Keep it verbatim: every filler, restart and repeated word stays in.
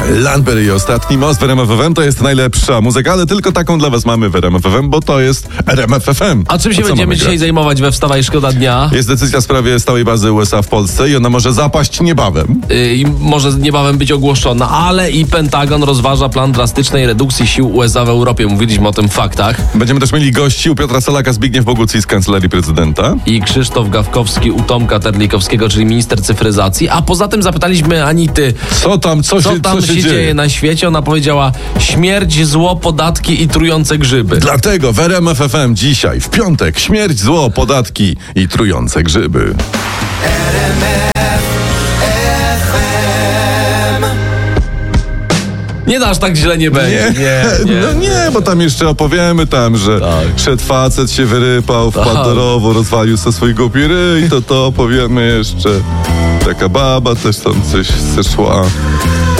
Landberry i Ostatni Most w R M F F M to jest najlepsza muzyka, ale tylko taką dla was mamy w R M F F M, bo to jest R M F F M. A czym się co będziemy mamy dzisiaj grać? zajmować we Wstawaj Szkoda Dnia? Jest decyzja w sprawie stałej bazy U S A w Polsce i ona może zapaść niebawem. Yy, I może niebawem być ogłoszona, ale i Pentagon rozważa plan drastycznej redukcji sił U S A w Europie. Mówiliśmy o tym w faktach. Będziemy też mieli gości u Piotra Salaka, Zbigniew Bogucki z Kancelarii Prezydenta. I Krzysztof Gawkowski u Tomka Terlikowskiego, czyli minister cyfryzacji. A poza tym zapytaliśmy Anity, Co tam, co, co się, tam co się, się dzieje? dzieje na świecie. Ona powiedziała: śmierć, zło, podatki i trujące grzyby. Dlatego w R M F F M dzisiaj, w piątek, śmierć, zło, podatki i trujące grzyby. Nie dasz, tak źle nie będzie. Nie, nie, no nie, bo tam jeszcze opowiemy tam, że Tak. szedł facet, się wyrypał, wpadł Tak. do rowu, rozwalił sobie swój głupi ryj, to to opowiemy jeszcze. Taka baba też tam coś zeszła.